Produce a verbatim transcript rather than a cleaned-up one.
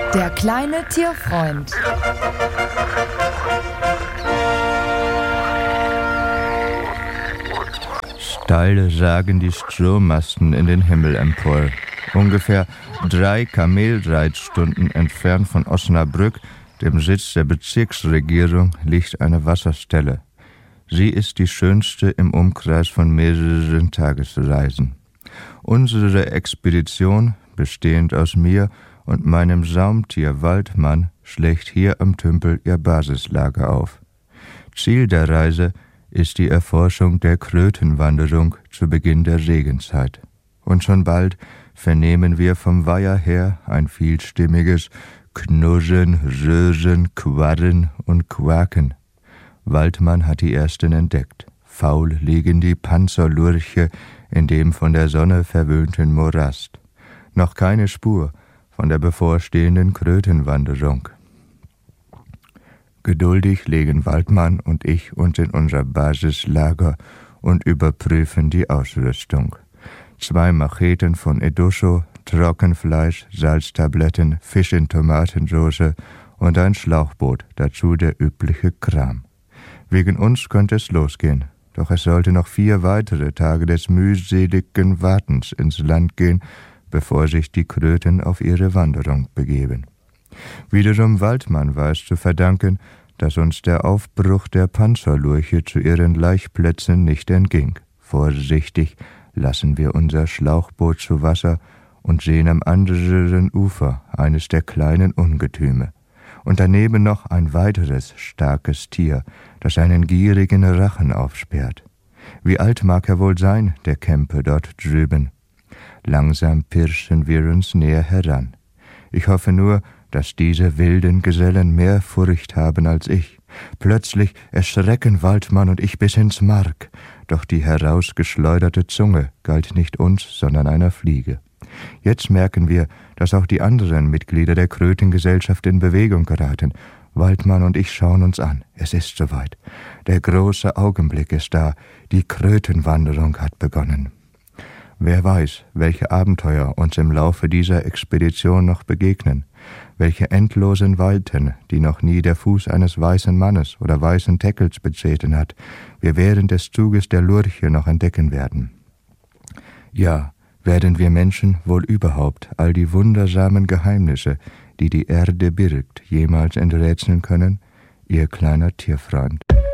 Der kleine Tierfreund. Steil ragen die Strommasten in den Himmel empor. Ungefähr drei Kamelreitstunden entfernt von Osnabrück, dem Sitz der Bezirksregierung, liegt eine Wasserstelle. Sie ist die schönste im Umkreis von mehreren Tagesreisen. Unsere Expedition, bestehend aus mir und meinem Saumtier Waldmann, schlägt hier am Tümpel ihr Basislager auf. Ziel der Reise ist die Erforschung der Krötenwanderung zu Beginn der Regenzeit. Und schon bald vernehmen wir vom Weiher her ein vielstimmiges Knurren, Röhren, Quarren und Quaken. Waldmann hat die ersten entdeckt. Faul liegen die Panzerlurche in dem von der Sonne verwöhnten Morast. Noch keine Spur von der bevorstehenden Krötenwanderung. Geduldig legen Waldmann und ich uns in unser Basislager und überprüfen die Ausrüstung. Zwei Macheten von Edusho, Trockenfleisch, Salztabletten, Fisch in Tomatensauce und ein Schlauchboot, dazu der übliche Kram. Wegen uns könnte es losgehen, doch es sollte noch vier weitere Tage des mühseligen Wartens ins Land gehen, bevor sich die Kröten auf ihre Wanderung begeben. Wiederum Waldmann war es zu verdanken, dass uns der Aufbruch der Panzerlurche zu ihren Laichplätzen nicht entging. Vorsichtig lassen wir unser Schlauchboot zu Wasser und sehen am anderen Ufer eines der kleinen Ungetüme. Und daneben noch ein weiteres starkes Tier, das einen gierigen Rachen aufsperrt. Wie alt mag er wohl sein, der Kempe dort drüben? Langsam pirschen wir uns näher heran. Ich hoffe nur, dass diese wilden Gesellen mehr Furcht haben als ich. Plötzlich erschrecken Waldmann und ich bis ins Mark, doch die herausgeschleuderte Zunge galt nicht uns, sondern einer Fliege. Jetzt merken wir, dass auch die anderen Mitglieder der Krötengesellschaft in Bewegung geraten. Waldmann und ich schauen uns an. Es ist soweit. Der große Augenblick ist da. Die Krötenwanderung hat begonnen. Wer weiß, welche Abenteuer uns im Laufe dieser Expedition noch begegnen, welche endlosen Weiten, die noch nie der Fuß eines weißen Mannes oder weißen Teckels betreten hat, wir während des Zuges der Lurche noch entdecken werden. Ja, werden wir Menschen wohl überhaupt all die wundersamen Geheimnisse, die die Erde birgt, jemals enträtseln können? Ihr kleiner Tierfreund.